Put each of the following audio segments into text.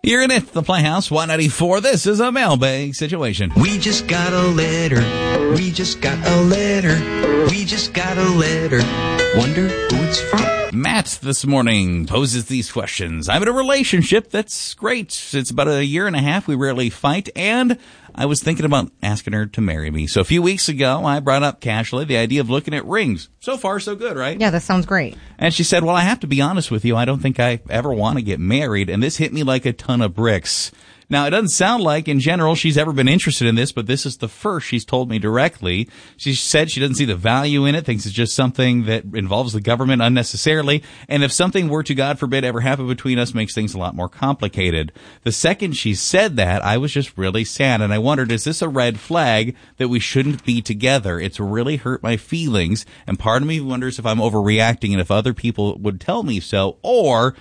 You're in it, the Playhouse 194. This is a mailbag situation. We just got a letter. We just got a letter. We just got a letter. Wonder who it's from. Matt this morning poses these questions. I'm in a relationship that's great. It's about a year and a half. We rarely fight, and I was thinking about asking her to marry me. So a few weeks ago, I brought up casually the idea of looking at rings. So far, so good, right? Yeah, that sounds great. And she said, well, I have to be honest with you. I don't think I ever want to get married. And this hit me like a ton of bricks. Now, it doesn't sound like, in general, she's ever been interested in this, but this is the first she's told me directly. She said she doesn't see the value in it, thinks it's just something that involves the government unnecessarily, and if something were to, God forbid, ever happen between us, makes things a lot more complicated. The second she said that, I was just really sad, and I wondered, is this a red flag that we shouldn't be together? It's really hurt my feelings, and part of me wonders if I'm overreacting and if other people would tell me so, or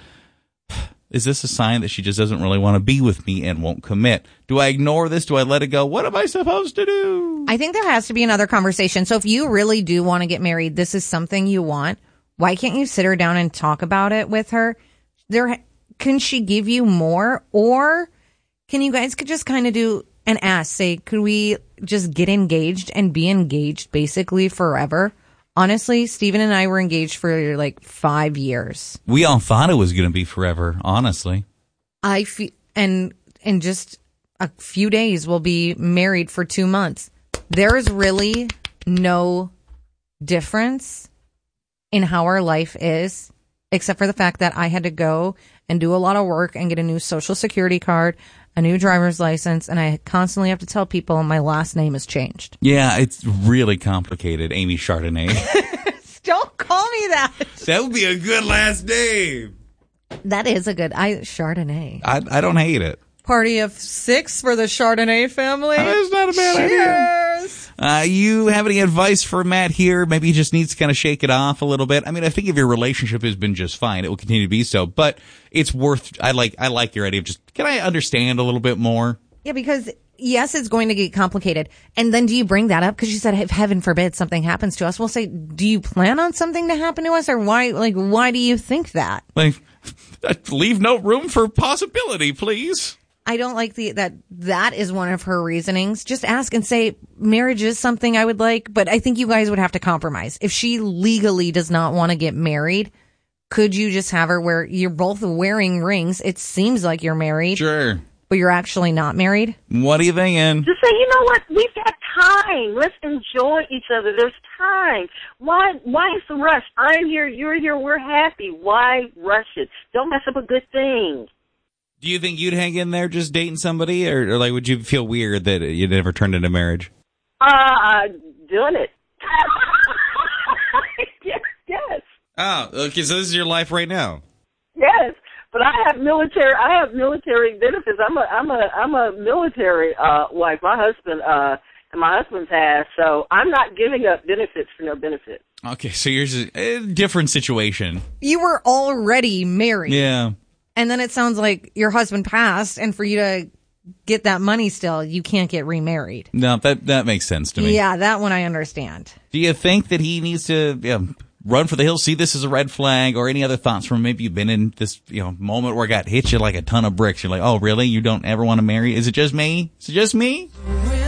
is this a sign that she just doesn't really want to be with me and won't commit? Do I ignore this? Do I let it go? What am I supposed to do? I think there has to be another conversation. So if you really do want to get married, this is something you want, why can't you sit her down and talk about it with her? Can she give you more? Or can you guys just kind of do an ask? Say, could we just get engaged and be engaged basically forever? Honestly, Steven and I were engaged for like 5 years. We all thought it was going to be forever, honestly. I feel, and in just a few days, we'll be married for 2 months. There is really no difference in how our life is, except for the fact that I had to go and do a lot of work and get a new Social Security card, a new driver's license, and I constantly have to tell people my last name has changed. Yeah, it's really complicated, Amy Chardonnay. Don't call me that. That would be a good last name. That is a good, Chardonnay. I don't hate it. Party of 6 for the Chardonnay family. That's not a bad idea. You have any advice for Matt here? Maybe he just needs to kind of shake it off a little bit. I mean, I think if your relationship has been just fine, it will continue to be so. But it's worth. I like your idea of just. Can I understand a little bit more? Yeah, because yes, it's going to get complicated. And then do you bring that up? Because you said, if heaven forbid something happens to us, we'll say, do you plan on something to happen to us, or why? Like, why do you think that? Like, leave no room for possibility, please. I don't like that is one of her reasonings. Just ask and say, marriage is something I would like, but I think you guys would have to compromise. If she legally does not want to get married, could you just have her where you're both wearing rings? It seems like you're married. Sure. But you're actually not married? What are you thinking? Just say, you know what? We've got time. Let's enjoy each other. There's time. Why is the rush? I'm here. You're here. We're happy. Why rush it? Don't mess up a good thing. Do you think you'd hang in there just dating somebody, or like would you feel weird that you never turned into marriage? Doing it. Yes. Oh, okay. So this is your life right now. Yes, but I have military benefits. I'm a military wife. My husband has, so I'm not giving up benefits for no benefits. Okay, so yours is a different situation. You were already married. Yeah. And then it sounds like your husband passed, and for you to get that money still, you can't get remarried. No, that makes sense to me. Yeah, that one I understand. Do you think that he needs to run for the hills, see this as a red flag, or any other thoughts from maybe you've been in this moment where it got hit you like a ton of bricks? You're like, oh, really? You don't ever want to marry? Is it just me? Is it just me?